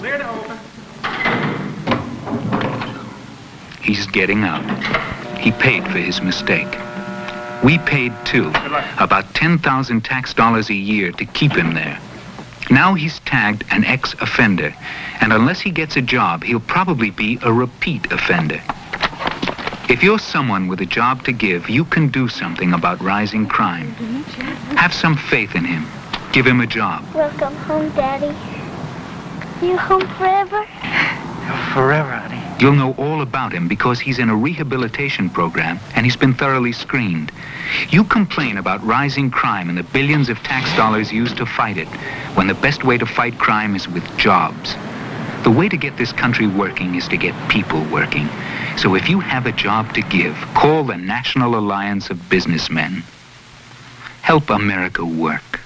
Clear to open. He's getting out. He paid for his mistake. We paid too, about 10,000 tax dollars a year to keep him there. Now he's tagged an ex-offender, and unless he gets a job, he'll probably be a repeat offender. If you're someone with a job to give, you can do something about rising crime. Have some faith in him. Give him a job. Welcome home, Daddy. You home forever? Forever, honey. You'll know all about him because he's in a rehabilitation program and he's been thoroughly screened. You complain about rising crime and the billions of tax dollars used to fight it, when the best way to fight crime is with jobs. The way to get this country working is to get people working. So if you have a job to give, call the National Alliance of Businessmen. Help America work.